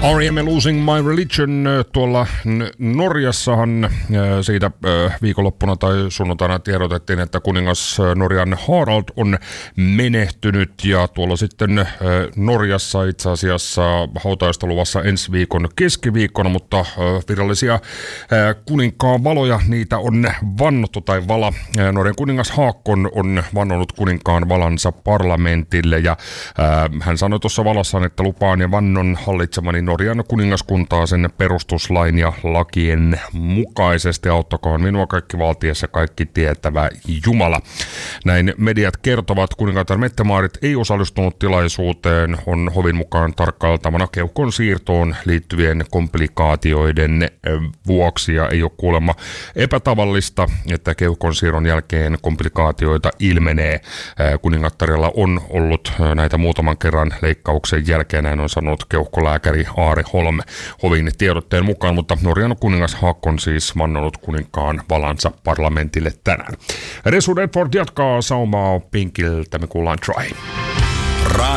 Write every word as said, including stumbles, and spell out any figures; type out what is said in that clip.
R E M Losing My Religion tuolla Norjassahan siitä viikonloppuna tai sunnuntaina tiedotettiin, että kuningas Norjan Harald on menehtynyt ja tuolla sitten Norjassa itse asiassa hautajaista luvassa ensi viikon keskiviikkona, mutta virallisia kuninkaan valoja niitä on vannottu tai vala. Norjan kuningas Haakon on vannonut kuninkaan valansa parlamentille ja hän sanoi tuossa valossaan, että lupaan ja vannon hallitsemani Norjan kuningaskuntaa sen perustuslain ja lakien mukaisesti. Auttakoon minua kaikki valtiessa kaikki tietävä Jumala. Näin mediat kertovat. Kuningatar Mette-Maarit ei osallistunut tilaisuuteen. On hovin mukaan tarkkailtavana keuhkon siirtoon liittyvien komplikaatioiden vuoksi ja ei ole kuulemma epätavallista, että keuhkon siirron jälkeen komplikaatioita ilmenee. Kuningattarilla on ollut näitä muutaman kerran leikkauksen jälkeen, näin on sanonut keuhkolääkäri Aare Holm hovin tiedotteen mukaan, mutta Norjan kuningas Haakon siis vannonut kuninkaan valansa parlamentille tänään. Resu Redford jatkaa saumaa Pinkiltä, me kuullaan Try.